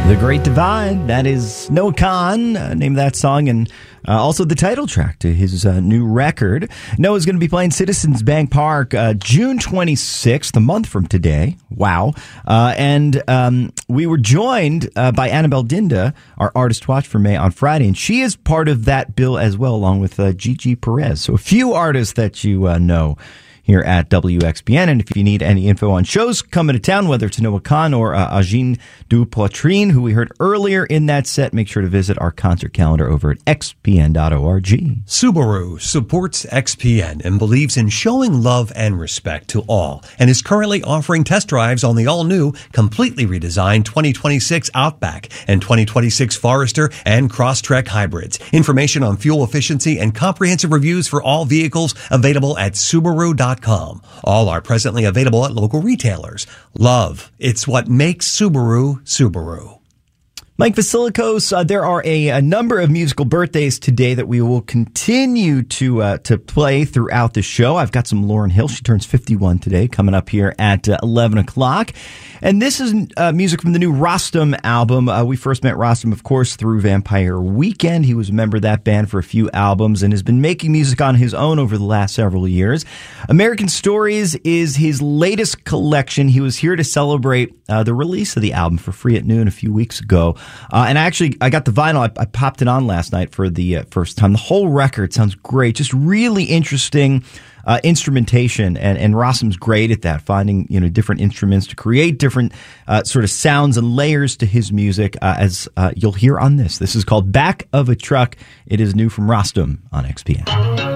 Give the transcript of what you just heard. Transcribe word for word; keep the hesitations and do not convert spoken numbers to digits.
The Great Divide, that is Noah Kahan, uh, named that song, and uh, also the title track to his uh, new record. Noah's going to be playing Citizens Bank Park uh, June twenty-sixth, a month from today. Wow. Uh, and um, we were joined uh, by Annabelle Dinda, our artist watch for May on Friday, and she is part of that bill as well, along with uh, Gigi Perez. So a few artists that you uh, know here at W X B N. And if you need any info on shows coming to town, whether it's Noah Kahan or uh, Agine Dupoitrine, who we heard earlier in that set, make sure to visit our concert calendar over at x p n dot org. Subaru supports X P N and believes in showing love and respect to all, and is currently offering test drives on the all-new, completely redesigned twenty twenty-six Outback and twenty twenty-six Forester and Crosstrek hybrids. Information on fuel efficiency and comprehensive reviews for all vehicles available at Subaru dot com. All are presently available at local retailers. Love, it's what makes Subaru, Subaru. Mike Vasilikos, uh, there are a, a number of musical birthdays today that we will continue to uh, to play throughout the show. I've got some Lauryn Hill. She turns fifty-one today, coming up here at uh, eleven o'clock. And this is uh, music from the new Rostam album. Uh, we first met Rostam, of course, through Vampire Weekend. He was a member of that band for a few albums and has been making music on his own over the last several years. American Stories is his latest collection. He was here to celebrate uh, the release of the album for free at noon a few weeks ago. Uh, and actually, I got the vinyl. I, I popped it on last night for the uh, first time. The whole record sounds great. Just really interesting uh, instrumentation. And, and Rostam's great at that, finding, you know, different instruments to create different uh, sort of sounds and layers to his music, uh, as uh, you'll hear on this. This is called Back of a Truck. It is new from Rostam on X P N.